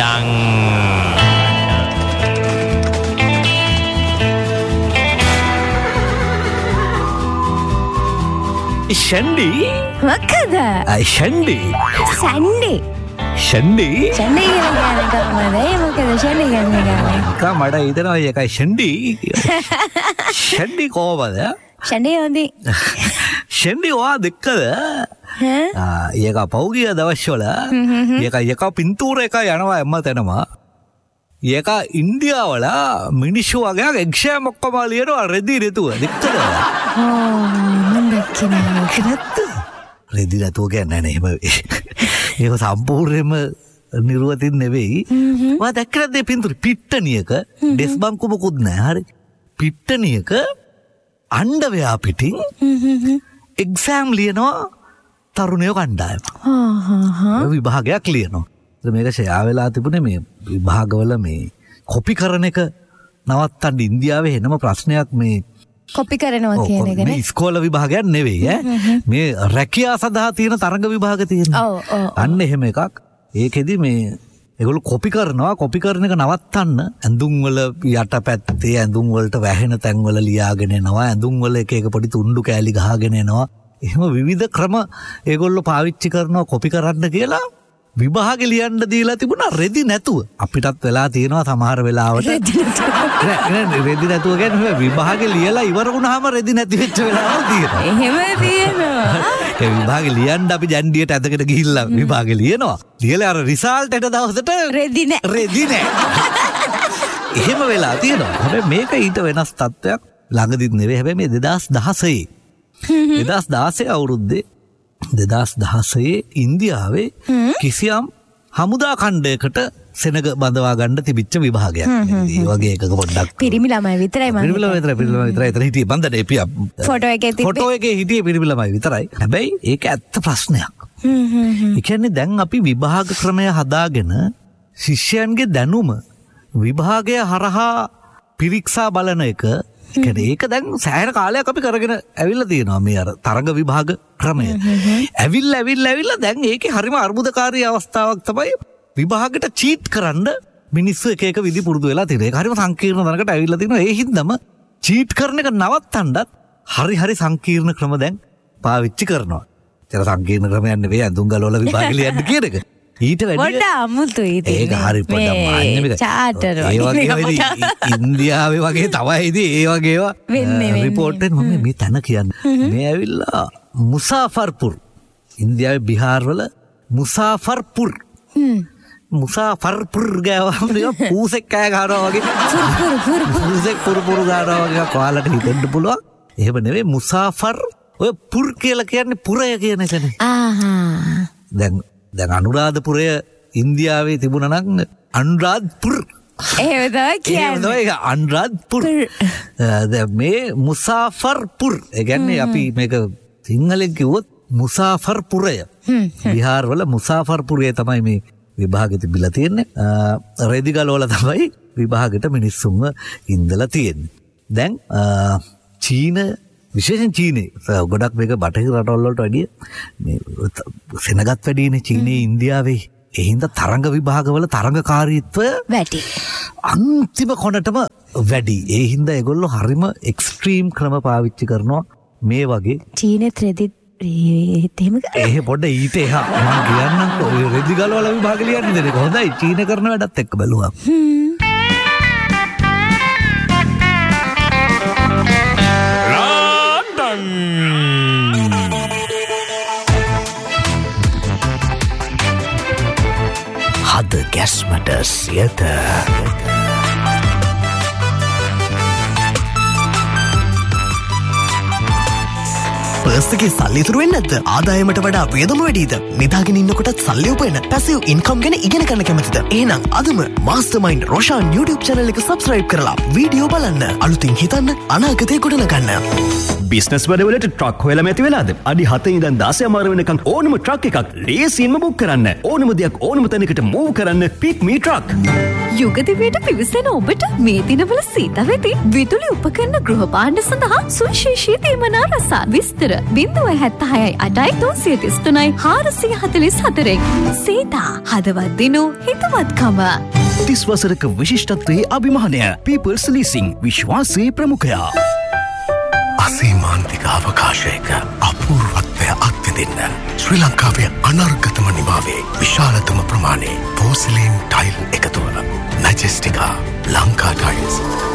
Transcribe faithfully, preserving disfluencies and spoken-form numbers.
Dang. Shandy? මොකද? I Shandy. Sandy. Shandy? Shandy කියන්නේ කොහමද? ඒ මොකද Shandy කියන්නේ? කා මඩ හිතනවා ඒකයි Shandy. Shandy කොහමද? Shandy හොඳයි. Shandy ඔයා දෙක්කද? හ්ම්. ආ ඒක පෞගිය දවස්වල ඒක එක පින්තූර එක යනවා එම්ම තැනවා. ඒක ඉන්දියාවල මිනිස්සු වගේ එක්ෂෑම් ඔක්කොම ලියනවා රෙදි රිතුව දෙක්කද? ඕ මම දැක්කේ නෑ. රෙදි රිතුව කියන්නේ නෑ එහෙම. ඒක සම්පූර්ණයෙන්ම නිර්වතින් නෙවෙයි. ඔයා දැක්කද මේ පින්තූර පිට්ටනියක ඩෙස් බංකු මොකුත් නෑ හරි. පිට්ටනියක අණ්ඩවයා පිටින් එක්සෑම් ලියනවා තරුණයෝ කණ්ඩායම. විභාගයක් ලියනවා. මේක ෂෙයා වෙලා තිබුණේ මේ විභාගවල මේ කොපි කරන එක නවත්තන්න ඉන්දියාවේ එනම ප්‍රශ්නයක් මේ කොපි කරනවා කියන එක නේ. මේ ඉස්කෝල විභාගයක් නෙවෙයි ඈ. මේ රැකියාව සඳහා තියෙන තරඟ විභාග තියෙනවා. ඔව් ඔව්. අන්න එහෙම එකක්. ඒකෙදි මේ ඒගොල්ලෝ කොපි කරනවා කොපි කරන එක නවත්තන්න ඇඳුම් වල යටපැත්තේ ඇඳුම් වලට වැහෙන තැන් වල ලියාගෙන එනවා ඇඳුම් වල එක එක පොඩි තුණ්ඩු කෑලි ගහගෙන එනවා එහෙම විවිධ ක්‍රම ඒගොල්ලෝ පාවිච්චි කරනවා කොපි කරන්න කියලා විභාගෙ ලියන්න දීලා තිබුණා රෙදි නැතුව අපිටත් වෙලා තියෙනවා සමහර වෙලාවට නෑ රෙදි නැතුව කියන්නේ විභාගෙ ලියලා ඉවර වුණාම රෙදි නැති වෙච්ච වෙලාවල් තියෙනවා එහෙම තියෙනවා ඒ විභාගෙ ලියන්න අපි ජන්ඩියට ඇදගෙන ගිහිල්ලා විභාගෙ ලියනවා ලියලා අර රිසල්ට් එක දවසට රෙදි නෑ රෙදි නෑ එහෙම වෙලා තියෙනවා හැබැයි මේක ඊට වෙනස් තත්ත්වයක් ළඟදිත් නෙවෙයි හැබැයි මේ දෙදාස් දහසයේ දෙදාස් දාසය අවුරුද්දේ දෙදාස් දහසයේ ඉන්දියාවේ කිසියම් හමුදා ඛණ්ඩයකට සෙනග බඳවා ගන්න තිබිච්ච විභාගයක්. ඒ වගේ එකක පොඩ්ඩක් පිරිමි ළමයි විතරයි මම. පිරිමි ළමයි විතරයි පිරිමි ළමයි විතරයි එතන හිටියේ බන්දනේ පියා. ෆොටෝ එකේ තිබ්බේ. ෆොටෝ එකේ හිටියේ පිරිමි ළමයි විතරයි. හැබැයි ඒක ඇත්ත ප්‍රශ්නයක්. හ්ම් හ්ම් හ්ම්. ඒ කියන්නේ දැන් අපි විභාග ක්‍රමය හදාගෙන ශිෂ්‍යයන්ගේ දැනුම විභාගය හරහා පිරික්සා බලන එක කියන්නේ ඒක දැන් සෑහෙන කාලයක් අපි කරගෙන ඇවිල්ලා තියෙනවා මේ අර තරඟ විභාග ක්‍රමය. ඇවිල්ලා ඇවිල්ලා ඇවිල්ලා දැන් ඒකේ හරිම අර්බුදකාරී අවස්ථාවක් තමයි විභාගෙට චීට් කරන්න මිනිස්සු එක එක විදි පුරුදු වෙලා තියෙනවා. ඒක හරිම සංකීර්ණ තැනකට ඇවිල්ලා තියෙනවා. ඒ හින්දාම චීට් කරන එක නවත්තන්නත් හරි හරි සංකීර්ණ ක්‍රම දැන් පාවිච්චි කරනවා. ඒක සංකීර්ණ ක්‍රමයක් නෙවෙයි අඳුන් ගලවලා විභාගෙ ලියන්න කියන එක. ඊට වැඩිය පොඩ්ඩ අමුතුයි ඉතින් ඒක හරි පොඩ්ඩක් මාන්නේ චාටර් ඒ වගේ ඉන්දියාවේ වගේ තමයි ඉතින් ඒ වගේ ඒවා රිපෝට් එක මම මේ තැන කියන්නේ මේ ඇවිල්ලා මුසාෆර්පුර් ඉන්දියාවේ බිහාර් වල මුසාෆර්පුර් මුසාෆර්පුර් ගාවම පූසෙක් කෑ ගහනවා වගේ පූසෙක් පුරු පුරු ගහනවා වගේ කොහලට හිතෙන්න පුළුවන් එහෙම නෙවෙයි මුසාෆර් ඔය පුර් කියලා කියන්නේ පුරය කියන එකනේ ආහා දැන් දැන් අනුරාධපුරය ඉන්දියාවේ තිබුණා නම් අනුරාධපුර එහෙම තමයි කියන්නේ ඒක අනුරාධපුර දැන් මේ මුසාෆර්පුර ඒ කියන්නේ අපි මේක සිංහලෙන් කිව්වොත් මුසාෆර්පුරය බිහාර් වල මුසාෆර්පුරේ තමයි මේ විභාගෙ තිබිලා තියෙන්නේ රෙදි ගලවල තමයි විභාගෙට මිනිස්සුන්ව ඉඳලා තියෙන්නේ දැන් චීන විශේෂයෙන් චීනේ ගොඩක් මේක බටහිර රටවල් වලට වැඩිය මේ සෙනගත් වැඩිනේ චීනේ ඉන්දියාවේ ඒ හින්දා තරඟ විභාගවල තරඟකාරීත්වය වැඩි අන්තිම කොනටම වැඩි ඒ හින්දා ඒගොල්ලෝ හරිම එක්ස්ට්‍රීම් ක්‍රම පාවිච්චි කරනවා මේ වගේ චීනෙත් රෙදි එහෙම ඒ පොඩ්ඩ ඊට එහා මම කියන්නම්කෝ ඔය රෙදි ගලවලා විභාග ලියන්නේ දෙන්නේ හොඳයි චීන කරන වැඩත් එක්ක බැලුවා හද ගැස්මට සියත පර්ස්ගේ සල්ලි ඉතුරු වෙන්නේ නැද්ද? ආදායමට වඩා වියදම වැඩිද? නිදාගෙන ඉන්නකොටත් සල්ලි උපයන පැසිව් ඉන්කම් ගැන ඉගෙන ගන්න කැමතිද? එහෙනම් අදම මාස්ටර්මයින්ඩ් රොෂාන් YouTube channel එක subscribe කරලා වීඩියෝ බලන්න. අලුතින් හිතන්න අනාගතේ ගොඩනගන්න. බිස්නස් වැඩවලට ට්‍රක් හොයලා මැති වෙලාද? අඩි හතේ ඉඳන් දහසය මාර වෙනකන් ඕනම ට්‍රක් එකක් ලේසියෙන්ම බුක් කරන්න. ඕනම දෙයක් ඕනම තැනකට මූව් කරන්න පික් මී ට්‍රක්. යුගදිවයට පිවිසෙන ඔබට මේ දිනවල සීතා වෙති විදුලි උපකරණ ගෘහ භාණ්ඩ සඳහා සුවිශේෂී තීමනා රසායන විස්තර ज़ीरो सात छह අටයි තුන්සිය තිස් තුනයි හාරසිය හතළිස් හතරෙන්. සීතා හදවත් දිනු හිතවත්කම. තිස් වසරක විශිෂ්ටත්වයේ අභිමානය පීපල්ස් ලීසිං විශ්වාසයේ ප්‍රමුඛයා. අසීමාන්තික අවකාශයක අපූර්වත්වය අත්විඳින්න ශ්‍රී ලංකාවේ අනර්ගතම නිමාවේ විශාලතම ප්‍රමාණයේ පෝසිලීන් ටයිල් එකතුව මැජෙස්ටිකා ලංකා ටයිල්ස්.